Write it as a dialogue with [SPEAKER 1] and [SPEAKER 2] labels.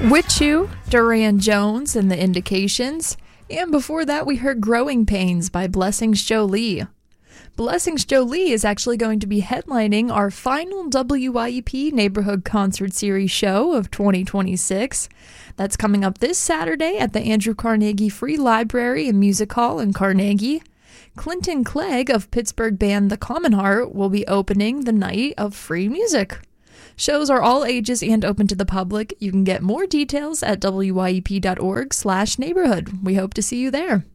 [SPEAKER 1] Witchu, Duran Jones and the Indications, and before that we heard Growing Pains by Blessings Jolie. Blessings Jolie is actually going to be headlining our final WYEP Neighborhood Concert Series show of 2026. That's coming up this Saturday at the Andrew Carnegie Free Library and Music Hall in Carnegie. Clinton Clegg of Pittsburgh band The Common Heart will be opening the night of free music. Shows are all ages and open to the public. You can get more details at wyep.org/neighborhood. We hope to see you there.